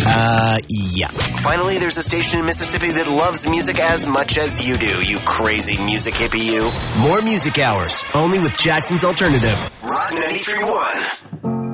Yeah. Finally, there's a station in Mississippi that loves music as much as you do, you crazy music hippie you. More Music Hours, only with Jackson's Alternative. Rock 93.1.